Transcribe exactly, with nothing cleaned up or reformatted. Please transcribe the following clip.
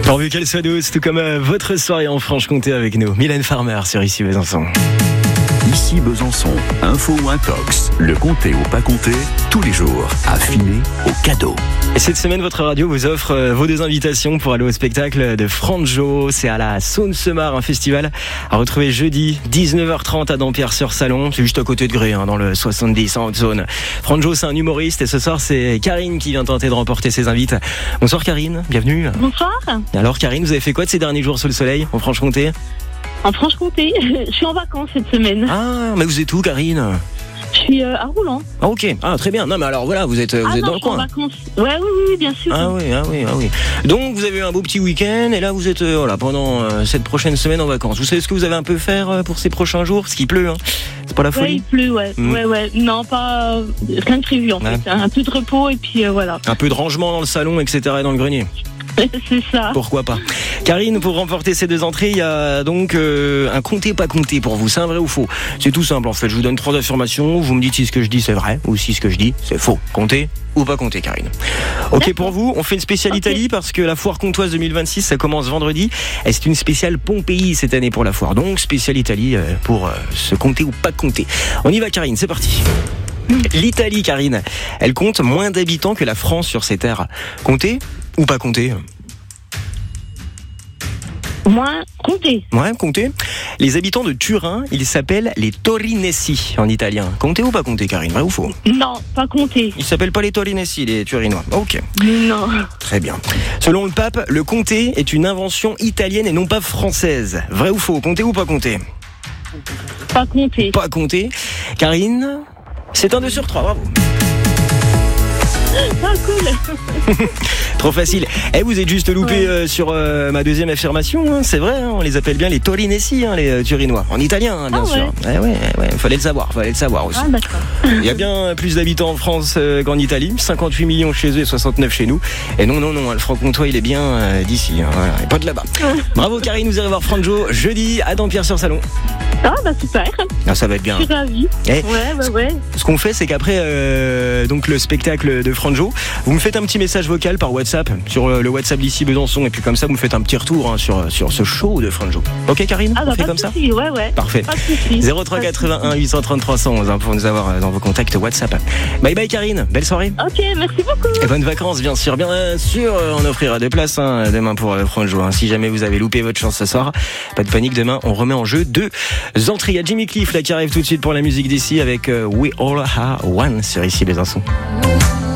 Pourvu qu'elle soit douce, tout comme euh, votre soirée en Franche-Comté avec nous. Mylène Farmer sur Ici Besançon. Ici Besançon, info ou intox, le comté ou pas comté, tous les jours, affiné au cadeau. Et cette semaine, votre radio vous offre euh, vos deux invitations pour aller au spectacle de Franjo. C'est à la Saône-Semar, un festival à retrouver jeudi, dix-neuf heures trente à Dampierre-sur-Salon. C'est juste à côté de Gré, hein, dans le soixante-dix, en Haute-Saône. Franjo, c'est un humoriste et ce soir, c'est Karine qui vient tenter de remporter ses invites. Bonsoir Karine, bienvenue. Bonsoir. Alors Karine, vous avez fait quoi de ces derniers jours sous le soleil en Franche-Comté ? En Franche-Comté, je suis en vacances cette semaine. Ah, mais vous êtes où Karine ? Je suis euh, à Roulan. Ah ok, ah très bien. Non mais alors voilà, vous êtes, vous ah êtes non, dans le coin. En vacances. Ouais, oui, oui, bien sûr. Ah oui, ah oui, ah oui. Donc vous avez eu un beau petit week-end et là vous êtes euh, voilà pendant euh, cette prochaine semaine en vacances. Vous savez ce que vous avez un peu faire euh, pour ces prochains jours ? Parce qu'il pleut, hein. C'est pas la folie. Ouais, il pleut, ouais, mmh. ouais, ouais. Non, pas euh, rien de prévu en ouais. fait. Un peu de repos et puis euh, voilà. Un peu de rangement dans le salon, et cetera et dans le grenier. C'est ça. Pourquoi pas. Karine, pour remporter ces deux entrées, il y a donc euh, un compté pas compté pour vous. C'est un vrai ou faux ? C'est tout simple en fait. Je vous donne trois affirmations. Vous me dites si ce que je dis c'est vrai ou si ce que je dis c'est faux. Compté ou pas compté, Karine ? Ok, d'accord. Pour vous, on fait une spéciale okay. Italie parce que la foire comtoise deux mille vingt-six, ça commence vendredi. Et c'est une spéciale Pompéi cette année pour la foire. Donc spéciale Italie euh, pour euh, se compter ou pas compter. On y va, Karine. C'est parti. L'Italie, Karine, elle compte moins d'habitants que la France sur ses terres. Compter ou pas compter ? Moins compter. Ouais, compter. Les habitants de Turin, ils s'appellent les Torinesi en italien. Compter ou pas compter, Karine ? Vrai ou faux ? Non, pas compter. Ils s'appellent pas les Torinesi, les Turinois. Ok. Non. Très bien. Selon le pape, le comté est une invention italienne et non pas française. Vrai ou faux ? Compter ou pas compter ? Pas compter. Pas compter. Karine, c'est un deux sur trois, bravo. Ah, cool. Trop facile. Eh, vous êtes juste loupé ouais. euh, sur euh, ma deuxième affirmation. Hein. C'est vrai, hein, on les appelle bien les Torinesi, hein, les euh, Turinois. En italien, hein, bien ah, sûr. Ouais. Eh, ouais, ouais, fallait le savoir, fallait le savoir aussi. Ah, d'accord. Il y a bien plus d'habitants en France euh, qu'en Italie. cinquante-huit millions chez eux et soixante-neuf chez nous. Et non, non, non, le franc-comtois, il est bien euh, d'ici. Hein, voilà, et pas de là-bas. Bravo, Karine, vous irez voir Franjo jeudi à Dampierre-sur-Salon. Ah, bah super. Ah, ça va être bien. Je suis ravie. Eh, ouais, ouais, ouais. Ce qu'on fait, c'est qu'après euh, donc le spectacle de Franjo, vous me faites un petit message vocal par WhatsApp sur euh, le WhatsApp d'ici Besançon et puis comme ça vous me faites un petit retour hein, sur sur ce show de Franjo. Ok Karine, ah bah, on fait pas comme de ça. Souci, ouais ouais. Parfait. Pas de souci. zéro trois quatre-vingt-un huit cent trente trois cent onze hein, pour nous avoir euh, dans vos contacts WhatsApp. Bye bye Karine, belle soirée. Ok, merci beaucoup. Et bonnes vacances bien sûr, bien sûr. On offrira des places hein, demain pour euh, Franjo. Hein. Si jamais vous avez loupé votre chance ce soir, pas de panique. Demain on remet en jeu deux entrées. Il y a Jimmy Cliff là qui arrive tout de suite pour la musique d'ici avec euh, We All Are One sur Ici Besançon.